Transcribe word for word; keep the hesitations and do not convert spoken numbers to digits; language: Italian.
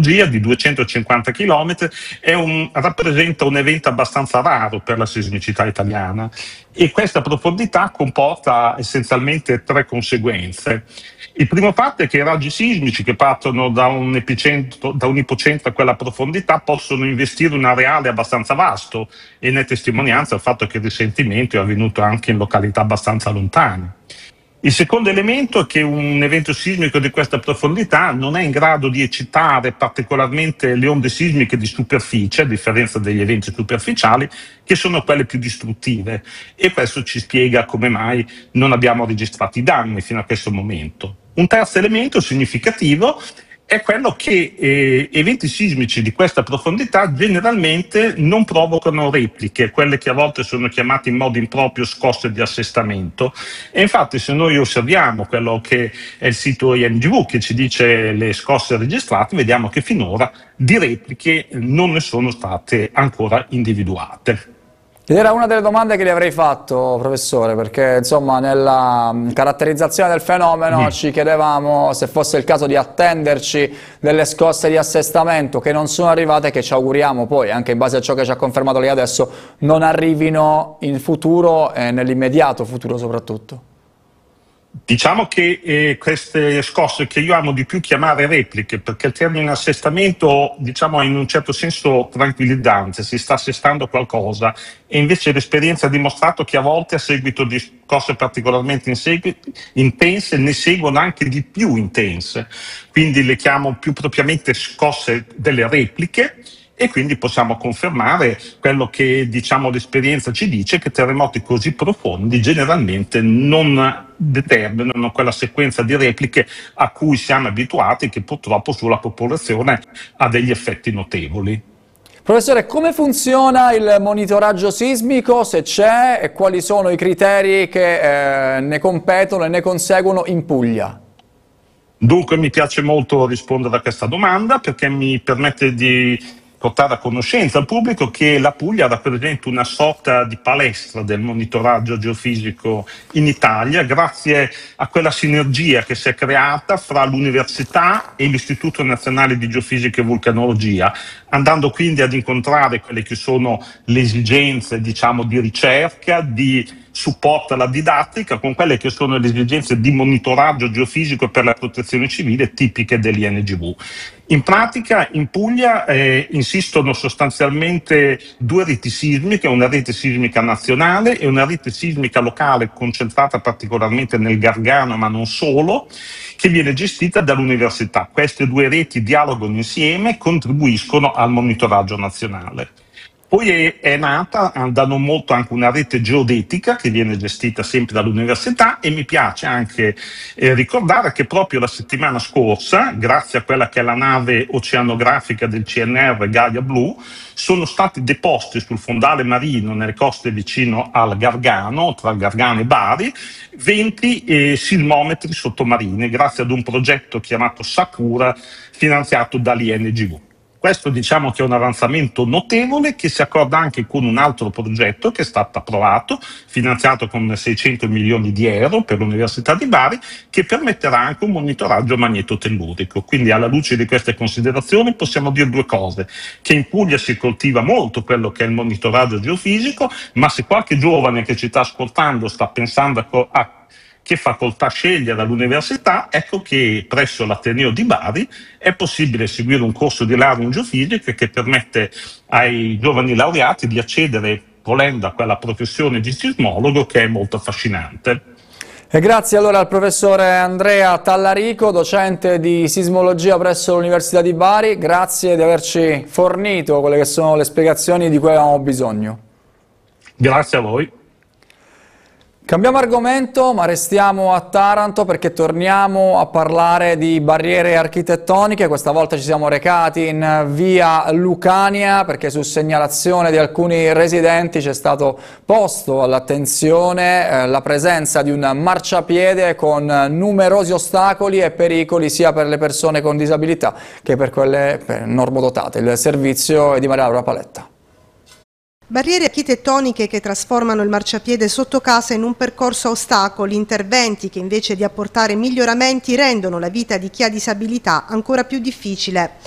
sismologia di duecentocinquanta chilometri, è un, rappresenta un evento abbastanza raro per la sismicità italiana, e questa profondità comporta essenzialmente tre conseguenze. Il primo fatto è che i raggi sismici che partono da un epicentro, da un ipocentro a quella profondità, possono investire un areale abbastanza vasto, e ne è testimonianza il fatto che il risentimento è avvenuto anche in località abbastanza lontane. Il secondo elemento è che un evento sismico di questa profondità non è in grado di eccitare particolarmente le onde sismiche di superficie, a differenza degli eventi superficiali, che sono quelle più distruttive, e questo ci spiega come mai non abbiamo registrato i danni fino a questo momento. Un terzo elemento significativo è quello che eh, eventi sismici di questa profondità generalmente non provocano repliche, quelle che a volte sono chiamate in modo improprio scosse di assestamento. E infatti, se noi osserviamo quello che è il sito I N G V, che ci dice le scosse registrate, vediamo che finora di repliche non ne sono state ancora individuate. Ed era una delle domande che gli avrei fatto, professore, perché insomma nella caratterizzazione del fenomeno mm. ci chiedevamo se fosse il caso di attenderci delle scosse di assestamento che non sono arrivate, che ci auguriamo poi, anche in base a ciò che ci ha confermato lei adesso, non arrivino in futuro e nell'immediato futuro soprattutto. Diciamo che eh, queste scosse, che io amo di più chiamare repliche, perché il termine assestamento, diciamo, è in un certo senso tranquillizzante, si sta assestando qualcosa, e invece l'esperienza ha dimostrato che a volte, a seguito di scosse particolarmente intense, ne seguono anche di più intense. Quindi le chiamo più propriamente scosse delle repliche, e quindi possiamo confermare quello che, diciamo, l'esperienza ci dice, che terremoti così profondi generalmente non determinano quella sequenza di repliche a cui siamo abituati, che purtroppo sulla popolazione ha degli effetti notevoli. Professore, come funziona il monitoraggio sismico, se c'è, e quali sono i criteri che eh, ne competono e ne conseguono in Puglia? Dunque, mi piace molto rispondere a questa domanda, perché mi permette di portare a conoscenza al pubblico che la Puglia rappresenta una sorta di palestra del monitoraggio geofisico in Italia, grazie a quella sinergia che si è creata fra l'Università e l'Istituto Nazionale di Geofisica e Vulcanologia, andando quindi ad incontrare quelle che sono le esigenze, diciamo, di ricerca, di supporto alla didattica, con quelle che sono le esigenze di monitoraggio geofisico per la protezione civile tipiche dell'I N G V. In pratica, in Puglia eh, insistono sostanzialmente due reti sismiche, una rete sismica nazionale e una rete sismica locale concentrata particolarmente nel Gargano, ma non solo, che viene gestita dall'università. Queste due reti dialogano insieme e contribuiscono al monitoraggio nazionale. Poi è, è nata da non molto anche una rete geodetica che viene gestita sempre dall'università, e mi piace anche eh, ricordare che proprio la settimana scorsa, grazie a quella che è la nave oceanografica del C N R Gaia Blu, sono stati deposti sul fondale marino nelle coste vicino al Gargano, tra Gargano e Bari, venti eh, sismometri sottomarini, grazie ad un progetto chiamato Sakura, finanziato dall'I N G V. Questo, diciamo, che è un avanzamento notevole, che si accorda anche con un altro progetto che è stato approvato, finanziato con seicento milioni di euro per l'Università di Bari, che permetterà anche un monitoraggio magnetotellurico. Quindi, alla luce di queste considerazioni, possiamo dire due cose: che in Puglia si coltiva molto quello che è il monitoraggio geofisico, ma se qualche giovane che ci sta ascoltando sta pensando a, a che facoltà scegliere all'università, ecco che presso l'Ateneo di Bari è possibile seguire un corso di laurea in geofisica che permette ai giovani laureati di accedere, volendo, a quella professione di sismologo, che è molto affascinante. E grazie allora al professore Andrea Tallarico, docente di sismologia presso l'Università di Bari. Grazie di averci fornito quelle che sono le spiegazioni di cui avevamo bisogno. Grazie a voi. Cambiamo argomento, ma restiamo a Taranto, perché torniamo a parlare di barriere architettoniche. Questa volta ci siamo recati in via Lucania, perché su segnalazione di alcuni residenti c'è stato posto all'attenzione eh, la presenza di un marciapiede con numerosi ostacoli e pericoli sia per le persone con disabilità che per quelle per normodotate. Il servizio è di Maria Laura Paletta. Barriere architettoniche che trasformano il marciapiede sotto casa in un percorso a ostacoli, interventi che invece di apportare miglioramenti rendono la vita di chi ha disabilità ancora più difficile.